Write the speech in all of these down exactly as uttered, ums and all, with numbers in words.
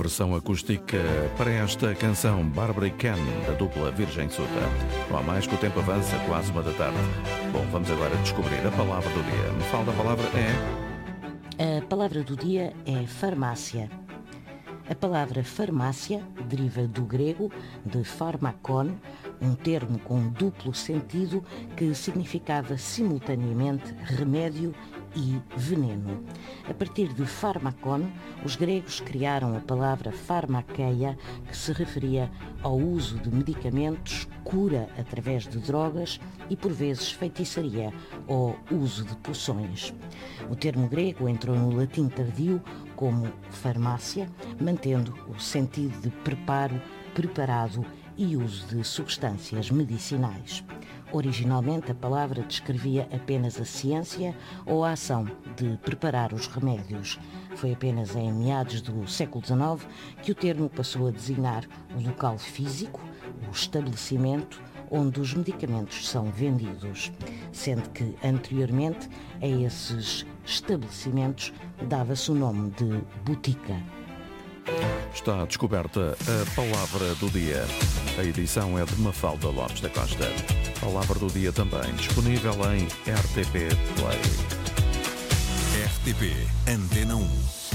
versão acústica para esta canção Barbary Can, da dupla Virgem Suta. Não há mais que o tempo avança, quase uma da tarde. Bom, vamos agora descobrir a palavra do dia. Me fala, a palavra é... A palavra do dia é farmácia. A palavra farmácia deriva do grego de pharmakon, um termo com duplo sentido que significava simultaneamente remédio e veneno. A partir de pharmakon, os gregos criaram a palavra pharmakeia, que se referia ao uso de medicamentos, cura através de drogas e, por vezes, feitiçaria ou uso de poções. O termo grego entrou no latim tardio como farmácia, mantendo o sentido de preparo, preparado e uso de substâncias medicinais. Originalmente, a palavra descrevia apenas a ciência ou a ação de preparar os remédios. Foi apenas em meados do século dezenove que o termo passou a designar o local físico, o estabelecimento onde os medicamentos são vendidos, sendo que anteriormente a esses estabelecimentos dava-se o nome de botica. Está descoberta a palavra do dia. A edição é de Mafalda Lopes da Costa. Palavra do dia também disponível em R T P Play. R T P Antena um.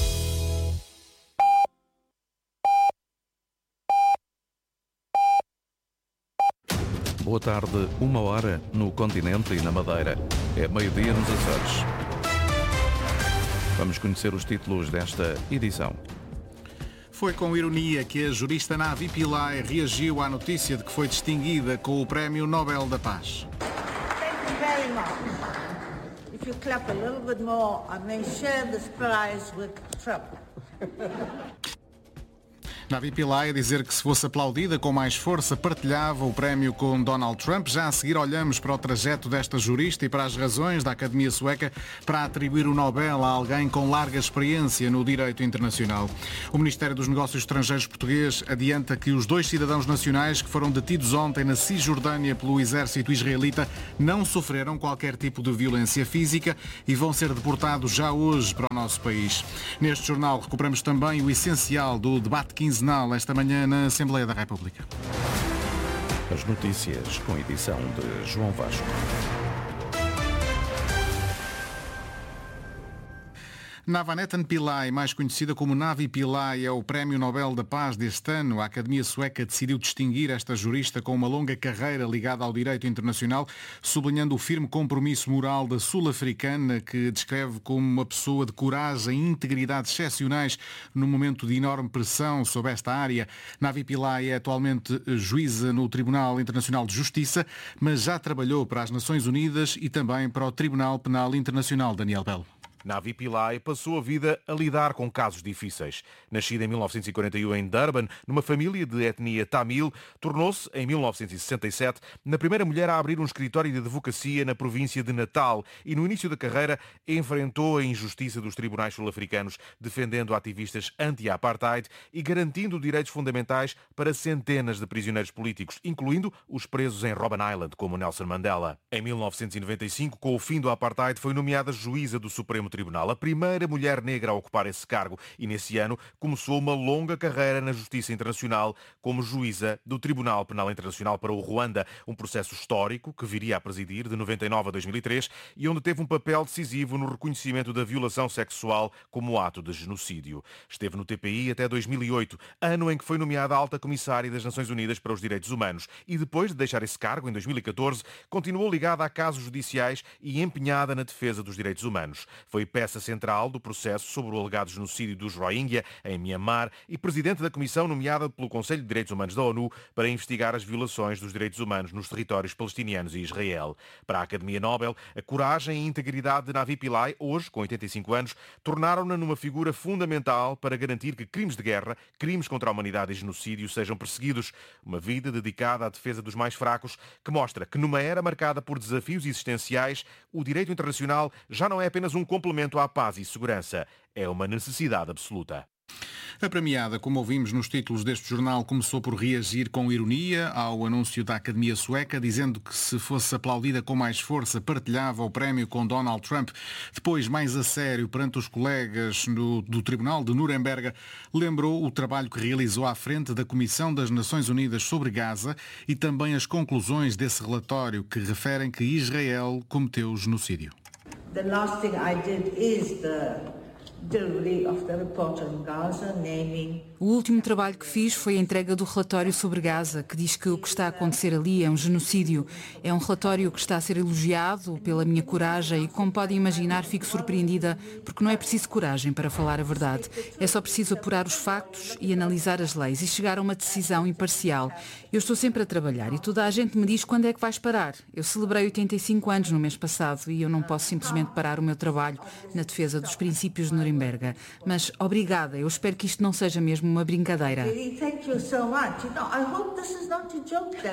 Boa tarde, uma hora no continente e na Madeira. É meio-dia nos Açores. Vamos conhecer os títulos desta edição. Foi com ironia que a jurista Navi Pillay reagiu à notícia de que foi distinguida com o Prémio Nobel da Paz. Thank you very much. If you clap a little bit more, I may share this prize with Trump. Navi Pillay a dizer que se fosse aplaudida com mais força, partilhava o prémio com Donald Trump. Já a seguir olhamos para o trajeto desta jurista e para as razões da Academia Sueca para atribuir o Nobel a alguém com larga experiência no direito internacional. O Ministério dos Negócios Estrangeiros português adianta que os dois cidadãos nacionais que foram detidos ontem na Cisjordânia pelo exército israelita não sofreram qualquer tipo de violência física e vão ser deportados já hoje para o nosso país. Neste jornal recuperamos também o essencial do debate quinzenal esta manhã na Assembleia da República. As notícias com edição de João Vasco. Navanetan Pillay, mais conhecida como Navi Pillay, é o Prémio Nobel da Paz deste ano. A Academia Sueca decidiu distinguir esta jurista com uma longa carreira ligada ao direito internacional, sublinhando o firme compromisso moral da sul-africana, que descreve como uma pessoa de coragem e integridade excepcionais num momento de enorme pressão sobre esta área. Navi Pillay é atualmente juíza no Tribunal Internacional de Justiça, mas já trabalhou para as Nações Unidas e também para o Tribunal Penal Internacional. Daniel Belo. Navi Pillay passou a vida a lidar com casos difíceis. Nascida em mil novecentos e quarenta e um em Durban, numa família de etnia tamil, tornou-se, em mil novecentos e sessenta e sete, na primeira mulher a abrir um escritório de advocacia na província de Natal e, no início da carreira, enfrentou a injustiça dos tribunais sul-africanos, defendendo ativistas anti-apartheid e garantindo direitos fundamentais para centenas de prisioneiros políticos, incluindo os presos em Robben Island, como Nelson Mandela. Em mil novecentos e noventa e cinco, com o fim do apartheid, foi nomeada juíza do Supremo Tribunal, a primeira mulher negra a ocupar esse cargo, e nesse ano começou uma longa carreira na Justiça Internacional como juíza do Tribunal Penal Internacional para o Ruanda, um processo histórico que viria a presidir de noventa e nove a dois mil e três e onde teve um papel decisivo no reconhecimento da violação sexual como ato de genocídio. Esteve no T P I até dois mil e oito, ano em que foi nomeada Alta Comissária das Nações Unidas para os Direitos Humanos, e depois de deixar esse cargo, em dois mil e catorze, continuou ligada a casos judiciais e empenhada na defesa dos direitos humanos. Foi peça central do processo sobre o alegado genocídio dos Rohingya em Myanmar e presidente da comissão nomeada pelo Conselho de Direitos Humanos da ONU para investigar as violações dos direitos humanos nos territórios palestinianos e Israel. Para a Academia Nobel, a coragem e integridade de Navi Pillay, hoje com oitenta e cinco anos, tornaram-na numa figura fundamental para garantir que crimes de guerra, crimes contra a humanidade e genocídio sejam perseguidos. Uma vida dedicada à defesa dos mais fracos, que mostra que numa era marcada por desafios existenciais, o direito internacional já não é apenas um complemento à paz e segurança. É uma necessidade absoluta. A premiada, como ouvimos nos títulos deste jornal, começou por reagir com ironia ao anúncio da Academia Sueca, dizendo que se fosse aplaudida com mais força, partilhava o prémio com Donald Trump. Depois, mais a sério, perante os colegas no, do Tribunal de Nuremberg, lembrou o trabalho que realizou à frente da Comissão das Nações Unidas sobre Gaza e também as conclusões desse relatório que referem que Israel cometeu genocídio. The last thing I did is the delivery of the report on Gaza, naming. O último trabalho que fiz foi a entrega do relatório sobre Gaza, que diz que o que está a acontecer ali é um genocídio. É um relatório que está a ser elogiado pela minha coragem e, como podem imaginar, fico surpreendida porque não é preciso coragem para falar a verdade. É só preciso apurar os factos e analisar as leis e chegar a uma decisão imparcial. Eu estou sempre a trabalhar e toda a gente me diz quando é que vais parar. Eu celebrei oitenta e cinco anos no mês passado e eu não posso simplesmente parar o meu trabalho na defesa dos princípios de Nuremberg. Mas obrigada, eu espero que isto não seja mesmo uma brincadeira. Thank you so much. You know, I hope this is not a joke then.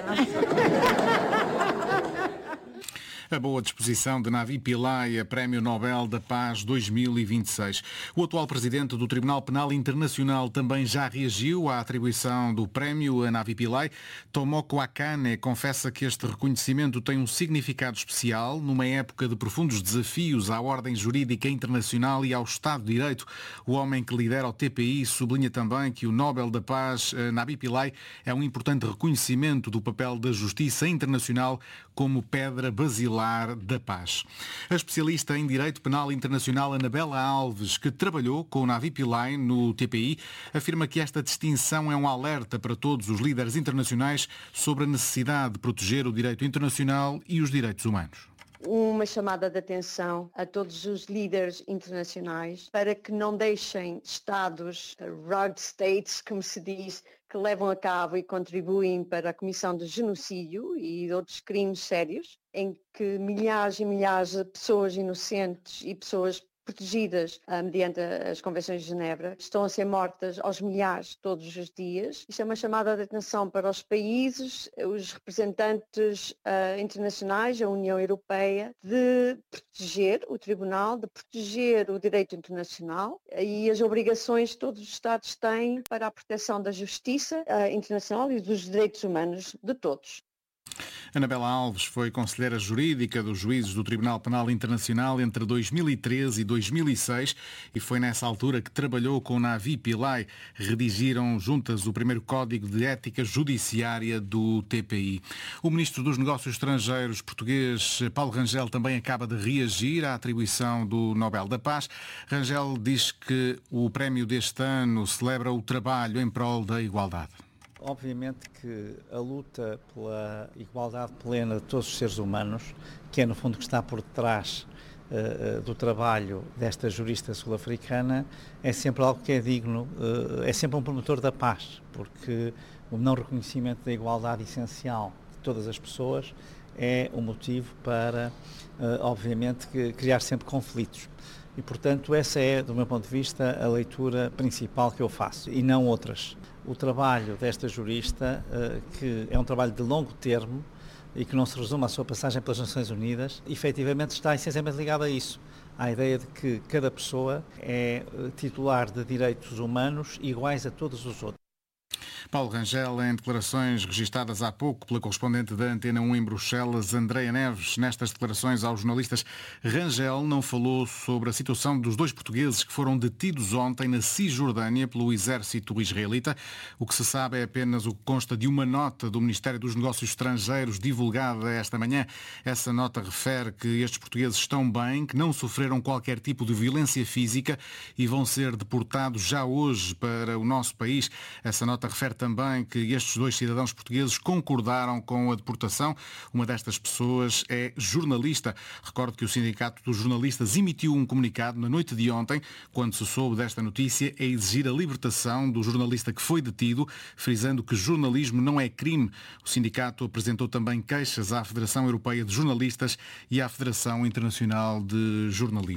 A boa disposição de Navi Pillay a Prémio Nobel da Paz dois mil e vinte e seis. O atual presidente do Tribunal Penal Internacional também já reagiu à atribuição do prémio a Navi Pillay. Tomoko Akane confessa que este reconhecimento tem um significado especial numa época de profundos desafios à ordem jurídica internacional e ao Estado de Direito. O homem que lidera o T P I sublinha também que o Nobel da Paz a Navi Pillay é um importante reconhecimento do papel da justiça internacional como pedra basilar da paz. A especialista em Direito Penal Internacional Anabela Alves, que trabalhou com o Navi Pillay no T P I, afirma que esta distinção é um alerta para todos os líderes internacionais sobre a necessidade de proteger o direito internacional e os direitos humanos. Uma chamada de atenção a todos os líderes internacionais para que não deixem Estados, rogue states, como se diz, que levam a cabo e contribuem para a comissão de genocídio e outros crimes sérios, em que milhares e milhares de pessoas inocentes e pessoas protegidas uh, mediante as Convenções de Genebra, estão a ser mortas aos milhares todos os dias. Isto é uma chamada de atenção para os países, os representantes uh, internacionais, a União Europeia, de proteger o Tribunal, de proteger o direito internacional e as obrigações que todos os Estados têm para a proteção da justiça uh, internacional e dos direitos humanos de todos. Anabela Alves foi conselheira jurídica dos juízes do Tribunal Penal Internacional entre dois mil e treze e dois mil e seis e foi nessa altura que trabalhou com Navi Pillay. Redigiram juntas o primeiro Código de Ética Judiciária do T P I. O ministro dos Negócios Estrangeiros português, Paulo Rangel, também acaba de reagir à atribuição do Nobel da Paz. Rangel diz que o prémio deste ano celebra o trabalho em prol da igualdade. Obviamente que a luta pela igualdade plena de todos os seres humanos, que é no fundo que está por detrás uh, do trabalho desta jurista sul-africana, é sempre algo que é digno, uh, é sempre um promotor da paz, porque o não reconhecimento da igualdade essencial de todas as pessoas é um motivo para, uh, obviamente, que criar sempre conflitos. E, portanto, essa é, do meu ponto de vista, a leitura principal que eu faço, e não outras. O trabalho desta jurista, que é um trabalho de longo termo e que não se resume à sua passagem pelas Nações Unidas, efetivamente está essencialmente ligado a isso, à ideia de que cada pessoa é titular de direitos humanos iguais a todos os outros. Paulo Rangel, em declarações registadas há pouco pela correspondente da Antena um em Bruxelas, Andreia Neves. Nestas declarações aos jornalistas, Rangel não falou sobre a situação dos dois portugueses que foram detidos ontem na Cisjordânia pelo exército israelita. O que se sabe é apenas o que consta de uma nota do Ministério dos Negócios Estrangeiros divulgada esta manhã. Essa nota refere que estes portugueses estão bem, que não sofreram qualquer tipo de violência física e vão ser deportados já hoje para o nosso país. Essa nota refere também que estes dois cidadãos portugueses concordaram com a deportação. Uma destas pessoas é jornalista. Recordo que o Sindicato dos Jornalistas emitiu um comunicado na noite de ontem, quando se soube desta notícia, a exigir a libertação do jornalista que foi detido, frisando que jornalismo não é crime. O sindicato apresentou também queixas à Federação Europeia de Jornalistas e à Federação Internacional de Jornalismo.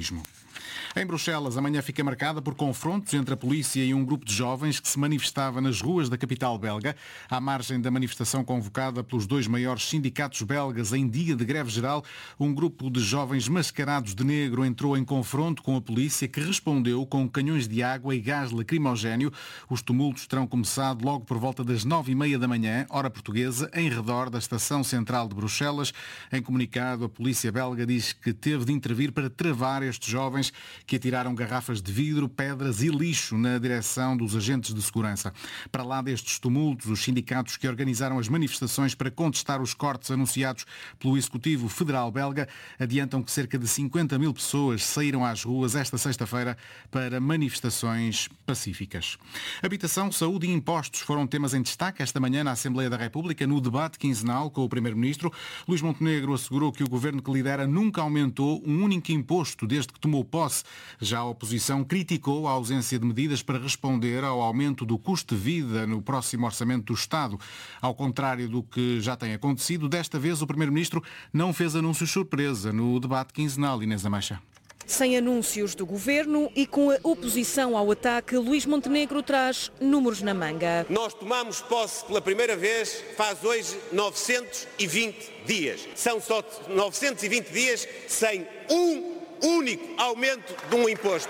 Em Bruxelas, amanhã fica marcada por confrontos entre a polícia e um grupo de jovens que se manifestava nas ruas da capital belga, à margem da manifestação convocada pelos dois maiores sindicatos belgas em dia de greve geral. Um grupo de jovens mascarados de negro entrou em confronto com a polícia, que respondeu com canhões de água e gás lacrimogéneo. Os tumultos terão começado logo por volta das nove e meia da manhã, hora portuguesa, em redor da Estação Central de Bruxelas. Em comunicado, a polícia belga diz que teve de intervir para travar estes jovens que atiraram garrafas de vidro, pedras e lixo na direção dos agentes de segurança. Para lá destes tumultos, os sindicatos que organizaram as manifestações para contestar os cortes anunciados pelo Executivo Federal belga adiantam que cerca de cinquenta mil pessoas saíram às ruas esta sexta-feira para manifestações pacíficas. Habitação, saúde e impostos foram temas em destaque esta manhã na Assembleia da República, no debate quinzenal com o Primeiro-Ministro. Luís Montenegro assegurou que o governo que lidera nunca aumentou um único imposto desde que tomou posse. Já a oposição criticou a ausência de medidas para responder ao aumento do custo de vida no próximo orçamento do Estado. Ao contrário do que já tem acontecido, desta vez o Primeiro-Ministro não fez anúncios surpresa no debate quinzenal. Inês Ameixa. Sem anúncios do governo e com a oposição ao ataque, Luís Montenegro traz números na manga. Nós tomamos posse pela primeira vez faz hoje novecentos e vinte dias. São só novecentos e vinte dias sem um único aumento de um imposto.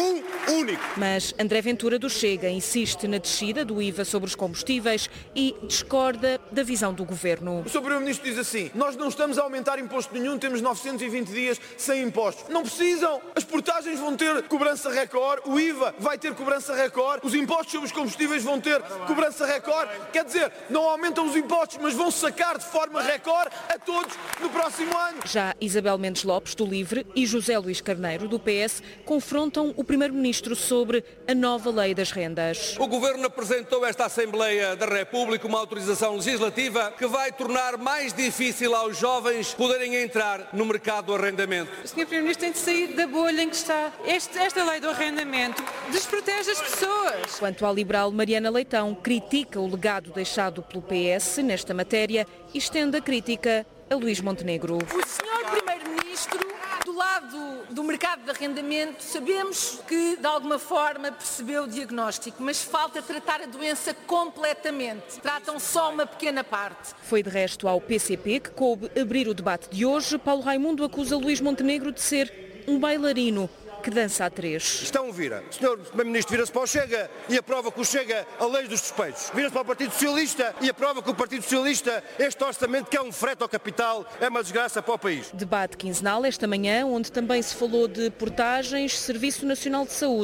Um único. Mas André Ventura do Chega insiste na descida do I V A sobre os combustíveis e discorda da visão do governo. O senhor Primeiro-Ministro diz assim: nós não estamos a aumentar imposto nenhum, temos novecentos e vinte dias sem impostos. Não precisam. As portagens vão ter cobrança recorde, o I V A vai ter cobrança recorde, os impostos sobre os combustíveis vão ter cobrança recorde. Quer dizer, não aumentam os impostos, mas vão sacar de forma recorde a todos no próximo ano. Já Isabel Mendes Lopes, do LIVRE, e José Luís Carneiro, do P S, confrontam o Primeiro-Ministro sobre a nova lei das rendas. O Governo apresentou a esta Assembleia da República uma autorização legislativa que vai tornar mais difícil aos jovens poderem entrar no mercado do arrendamento. O senhor Primeiro-Ministro tem de sair da bolha em que está. Este, esta lei do arrendamento desprotege as pessoas. Quanto à liberal Mariana Leitão, critica o legado deixado pelo P S nesta matéria e estende a crítica a Luís Montenegro. O senhor Primeiro-Ministro, do lado do mercado de arrendamento, sabemos que de alguma forma percebeu o diagnóstico, mas falta tratar a doença completamente. Tratam só uma pequena parte. Foi de resto ao P C P que coube abrir o debate de hoje. Paulo Raimundo acusa Luís Montenegro de ser um bailarino que dança a três. Estão vira. O senhor Primeiro-Ministro vira-se para o Chega e aprova que o Chega a lei dos suspeitos. Vira-se para o Partido Socialista e aprova que o Partido Socialista, este orçamento que é um frete ao capital, é uma desgraça para o país. Debate quinzenal esta manhã, onde também se falou de portagens, Serviço Nacional de Saúde.